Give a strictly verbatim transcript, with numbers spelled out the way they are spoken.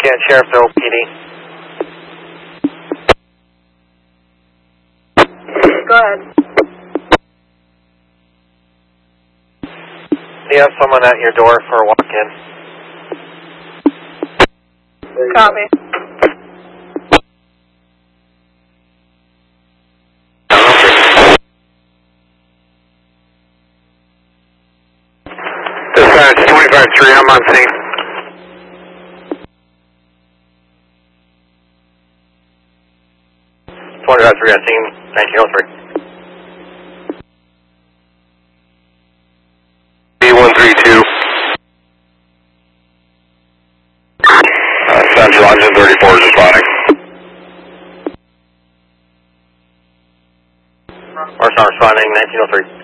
Kent, Sheriffville, P D. Go ahead. Do you have someone at your door for a walk-in? Copy. Dispatch twenty-five three, I'm on scene. twenty-five three on scene, nineteen oh three. B one three two. Uh, Central, engine thirty-four is responding. Horsepower responding, nineteen oh three.